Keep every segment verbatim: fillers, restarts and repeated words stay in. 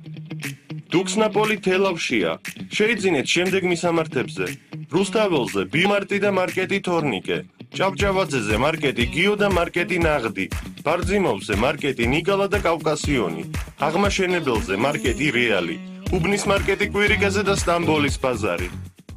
დუქსნაპოლი თელავშია. შეიძინეთ შემდეგ მისამართებზე. რუსთაველზე ბიმარტი და მარკეტი თორნიკე. ჭავჭავაძეზე მარკეტი გიო და მარკეტი ნაღდი. ბარძიმოვზე მარკეტი ნიკალა და კავკასიონი. აღმაშენებელზე მარკეტი რეალი. უბნის მარკეტი კვირიკაზე და სტამბოლის ბაზარი.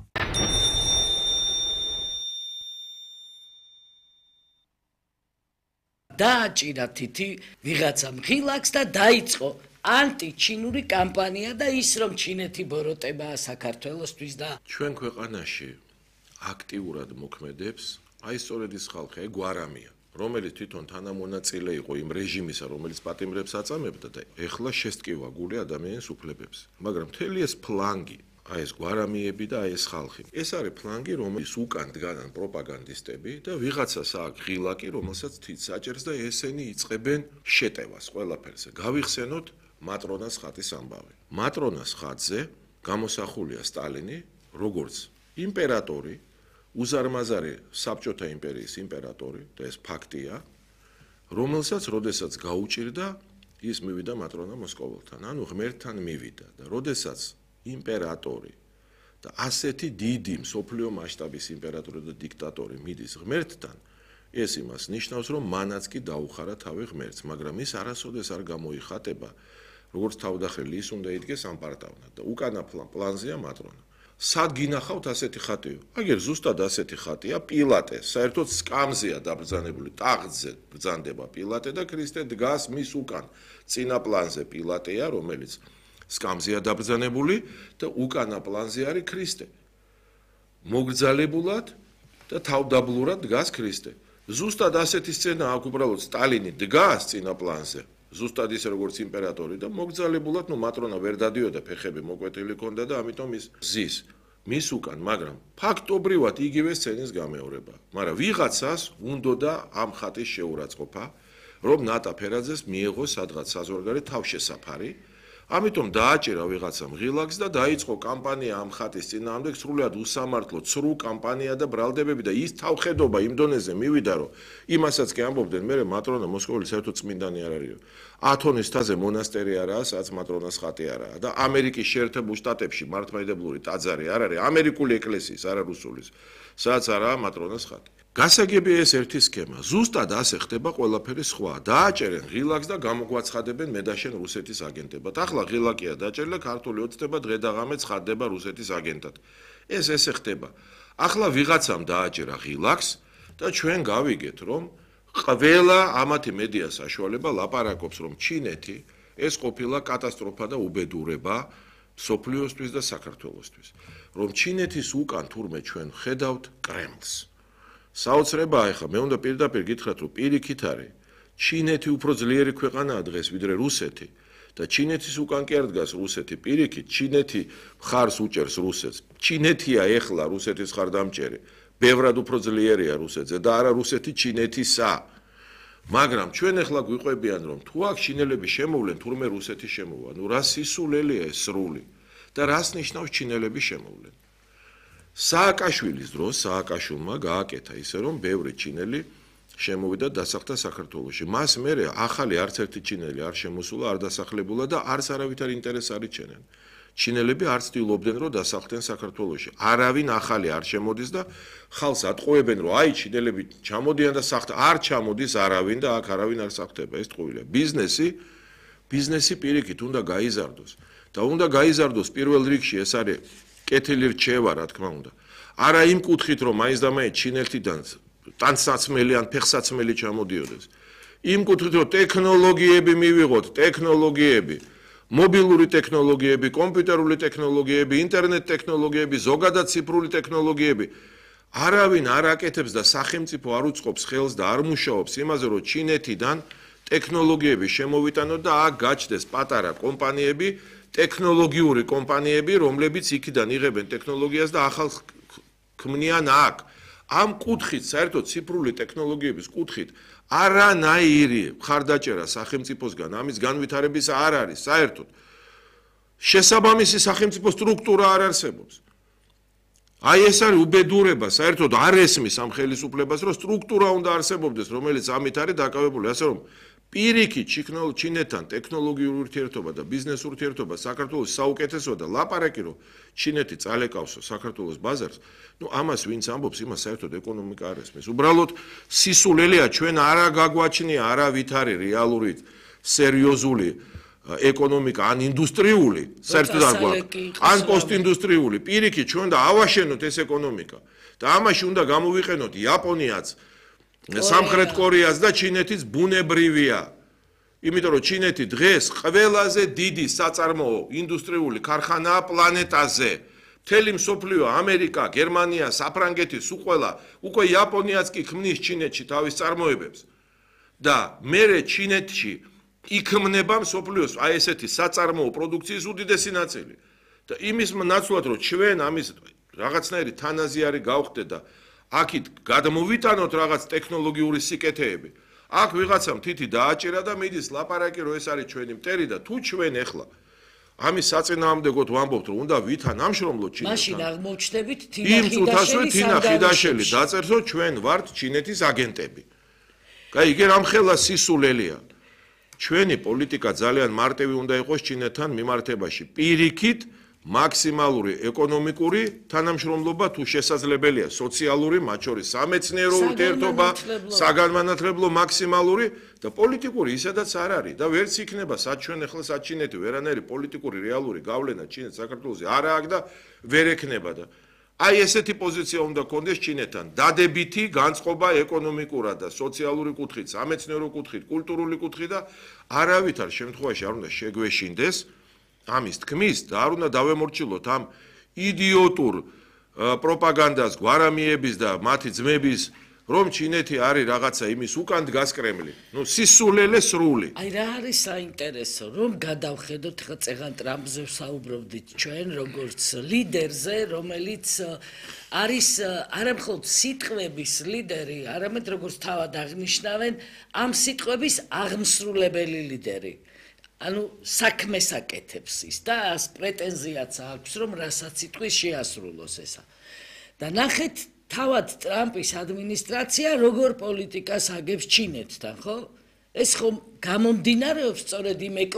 დააჭირა თითი ვიღაცა მხილაკს და დაიწყო ანტიჩინური კამპანია და ის რომ ჩინეთი ბოროტებაა საქართველოსთვის და ჩვენ ქვეყანაში აქტიურად მოქმედებს აი სწორედ ის ხალხი, აი გვარამია, რომელიც თვითონ თანამონაწილე იყო იმ რეჟიმისა, რომელიც პატიმრებს აწამებდა და ეხლა შესტკივა გული ადამიანის უფლებებს. მაგრამ მთელი ეს ფლანგი, აი ეს გვარამიები და აი ეს ხალხი. ეს არის ფლანგი, რომელიც უკან დგანან პროპაგანდისტები და ვიღაცას აქვს ღილაკი, რომელსაც თით საჭერს და ესენი იწყებენ შეტევას ყველაფერზე. გავიხსენოთ მატრონას ხატის ამბავი. მატრონას ხატზე გამოსახულია სტალინი, როგორც იმპერატორი, უზარმაზარი საბჭოთა იმპერიის იმპერატორი და ეს ფაქტია, რომელსაც როდესაც გაუჭირდა, ის მივიდა მატრონა მოსკოველთან, ანუ ღმერთთან მივიდა და როდესაც იმპერატორი და ასეთი დიდი მსოფლიო მასშტაბის იმპერატორი და დიქტატორი მიდის ღმერთთან, ეს იმას ნიშნავს, რომ მანაც კი დაუხარა თავი ღმერთს, მაგრამ ის არასოდეს არ გამოიხატება, როგორც თავდახელი ის უნდა იდგეს ამ პარტავნად და უკანა პლანზეა მატრონა. სად გინახავთ ასეთი ხატი? აგერ ზუსტად ასეთი ხატია პილატე, საერთოდ სკამზეა დაბრძანებული, ტაღზე ბრძანდება პილატე და ქრისტე დგას მის უკან. წინა პლანზე პილატეა, რომელიც სკამზეა დაბრძანებული და უკანა პლანზე არის ქრისტე. მოგრძალებულად და თავდაბლურად დგას ქრისტე. ზუსტად ასეთი სცენა აქვს უბრალოდ სტალინი დგას წინა პლანზე. ზუსტად ისე როგორც იმპერატორი და მოგრძალებულად, ნუ მატრონა ვერ დადიოდა, ფეხები მოკვეთილი ჰქონდა და ამიტომ ის ზის მის უკან, მაგრამ ფაქტობრივად იგივე სცენის გამეორება. მაგრამ ვიღაცას უნდოდა ამ ხატის შეურაცხყოფა, რომ ნატა ფერაძეს მიეღო სადღაც საზღვარგარეთ თავშესაფარი. ამიტომ დააჭირა ვიღაცამ ღილაკს და დაიწყო კამპანია ამ ხატის წინააღმდეგ, სრულად უსამართლო, ცრუ კამპანია და ბრალდებები და ის თავხედობა იმ დონეზე მივიდა, რომ იმასაც კი ამბობდნენ, მე მატრონა მოსკოველი საერთოდ წმინდანი არ არის. ათონის თაზე მონასტერი არაა, სადაც მატრონას ხატი არაა და ამერიკის შეერთებულ შტატებში მართლმადიდებლური ტაძარი არ არის, ამერიკული ეკლესიის, არა რუსულის, სადაც არაა მატრონას ხატი. გასაგებია ეს ერთი სქემა. ზუსტად ასე ხდება ყველაფერი სხვა. დააჭერენ ღილაკს და გამოგვაცხადებენ მედაშენ რუსეთის აგენტებად. ახლა ღილაკია დაჭერილი, ქართული ოცნება დღე და ღამე ცხადდება რუსეთის აგენტად. ეს ესე ხდება. ახლა ვიღაცამ დააჭერა ღილაკს და ჩვენ გავიგეთ, რომ ყველა ამათი მედია საშუალება ლაპარაკობს, რომ ჩინეთი ეს ყოფილა კატასტროფა და უბედურება სოფლიოსთვის და საქართველოსთვის. რომ ჩინეთის უკან თურმე ჩვენ ხედავთ კრემლს. საოცრებაა ახლა, მე უნდა პირდაპირ გითხრათ, რომ პირიქით არის, ჩინეთი უფრო ძლიერი ქვეყანაა დღეს ვიდრე რუსეთი და ჩინეთის უკან კი არ დგას რუსეთი, პირიქით, ჩინეთი მხარს უჭერს რუსეთს. ჩინეთია ეხლა რუსეთის მხარდამჭერი, ბევრად უფრო ძლიერია რუსეთზე და არა რუსეთი ჩინეთისა. მაგრამ ჩვენ ახლა გვიყვებიან, რომ თუ აქ ჩინელები შემოვლენ, თურმე რუსეთი შემოვა. ნუ რა სისულელია ეს სრული და რას ნიშნავს ჩინელები შემოვლენ. სააკაშვილის დროს სააკაშვილმა გააკეთა ისე, რომ ბევრი ჩინელი შემოვიდა დასახლდა საქართველოში. მას მერე ახალი არც ერთი ჩინელი არ შემოსულა, არ დასახლებულა და არც არავითარ ინტერესს არ იჩენენ. ჩინელები არც ცდილობდნენ, რომ დასახლდნენ საქართველოში. არავინ ახალი არ შემოდის და ხალხს ატყუებენ, რომ აი ჩინელები ჩამოდიან და სახტა არ ჩამოდის არავინ და აქ არავინ არ სახტება. ეს ტყუილია. ბიზნესი, ბიზნესი პირიქით უნდა გაიზარდოს. და უნდა გაიზარდოს პირველ რიგში ეს არის კეთილი რჩევა, რა თქმა უნდა. არა იმ კუთხით, რომ მაინც და მაინც ჩინელთიდან ტანსაცმელი ან ფეხსაცმელი ჩამოდიოდეს. იმ კუთხით, რომ ტექნოლოგიები მივიღოთ, ტექნოლოგიები, მობილური ტექნოლოგიები, კომპიუტერული ტექნოლოგიები, ინტერნეტ ტექნოლოგიები, ზოგადად ციფრული ტექნოლოგიები. არავინ არ აკეთებს და სახელმწიფო არ უწყობს ხელს და არ მუშაობს იმაზე, რომ ჩინეთიდან ტექნოლოგიები შემოვიტანოთ და აქ გაჩნდეს პატარა კომპანიები, ტექნოლოგიური კომპანიები, რომლებიც იქიდან იღებენ ტექნოლოგიას და ახალ ქმნიან აქ. ამ კუთხით, საერთოდ ციფრული ტექნოლოგიების კუთხით, არანაირი მხარდაჭერა სახელმწიფოსგან ამის განვითარების არ არის, საერთოდ. შესაბამისი სახელმწიფო სტრუქტურა არ არსებობს. აი ეს არის უბედურება, საერთოდ არ ესმის ამ ხელისუფლებას, რომ სტრუქტურა უნდა არსებობდეს, რომელიც ამით არის დაკავებული, ასე რომ პირიქით ჩიქნოლ ჩინეთთან ტექნოლოგიური ურთიერთობა და ბიზნეს ურთიერთობა საქართველოს საუკეთესოა და ლაპარაკი რომ ჩინეთი წალეკავსო საქართველოს ბაზარს, ну ამას ვინც ამბობს, იმას საერთოდ ეკონომიკა არ ესმის. უბრალოდ სისულელია ჩვენ არა გაგვაჩნია არა ვითარი რეალური სერიოზული ეკონომიკა ან ინდუსტრიული, საერთოდ არ გვაქვს. ან პოსტინდუსტრიული, პირიქით ჩვენ და ავაშენოთ ეს ეკონომიკა. და ამაში უნდა გამოვიყენოთ იაპონიაც, სამხრეთ კორეას და ჩინეთის ბუნებრივია. იმიტომ რომ ჩინეთი დღეს ყველაზე დიდი საწარმოო ინდუსტრიული ქარხანაა პლანეტაზე. მთელი მსოფლიო, ამერიკა, გერმანია, საფრანგეთი, სულ ყველა, უკვე იაპონიაც კი ქმნის ჩინეთში თავის წარმოებებს. და მერე ჩინეთში იქმნება მსოფლიოს აი ესეთი საწარმოო პროდუქციის უდიდესი ნაწილი. და იმის ნაცვლად რომ ჩვენ ამის რაღაცნაირი თანაზიარი გავხდეთ და აქით გადმოვიტანოთ რაღაც ტექნოლოგიური სიკეთეები. აქ ვიღაცამ თითი დააჭირა და მიდის ლაპარაკი რომ ეს არის ჩვენი მტერი და თუ ჩვენ ახლა ამის საწინააღმდეგოდ ვამბობთ რომ უნდა ვითანამშრომლოთ ჩინეთთან. მაშინ აღმოჩნდებით იმ წუთასვე თინა ხიდაშელი დაწერს რომ ჩვენ ვართ ჩინეთის აგენტები. კაი, იგი რამხელა სისულელია. ჩვენი პოლიტიკა ძალიან მარტივი უნდა იყოს ჩინეთთან მიმართებაში. პირიქით მაქსიმალური ეკონომიკური თანამშრომლობა თუ შესაძლებელია სოციალური, მათ შორის სამეცნიერო ურთიერთობა, საგანმანათლებლო მაქსიმალური და პოლიტიკური ისედაც არ არის და ვერც იქნება სად ჩვენ ახლა სად ჩინეთი ვერანაირი პოლიტიკური რეალური გავლენა ჩინეთს საქართველოზე არ აქვს და ვერ ექნება და აი ესეთი პოზიცია უნდა გქონდეს ჩინეთთან. დადებითი განწყობა ეკონომიკურად და სოციალური კუთხით, სამეცნიერო კუთხით, კულტურული კუთხით და არავითარ შემთხვევაში არ უნდა შეგვეშინდეს ამის თქმის და არ უნდა დავემორჩილოთ ამ იდიოტურ პროპაგანდას გვარამიების და მათი ძმების რომ ჩინეთი არის რაღაცა იმის უკან დგას კრემლი. ნუ სისულელე სრული. აი რა არის საინტერესო რომ გადავხედოთ ხა წეგან ტრამპზე საუბრობდით ჩვენ როგორც ლიდერზე, რომელიც არის არამხოლოდ სიტყვების ლიდერი, არამედ როგორც თავად აღნიშნავენ, ამ სიტყვების აღმსრულებელი ლიდერი. ანუ საქმეს აკეთებს ის და ას პრეტენზიაც აქვს რომ რასაც იტყვის შეასრულოს ესა. და ნახეთ თავად ტრამპის ადმინისტრაცია როგორ პოლიტიკას აგებს ჩინეთთან, ხო? ეს ხომ გამომდინარეობს სწორედ იმ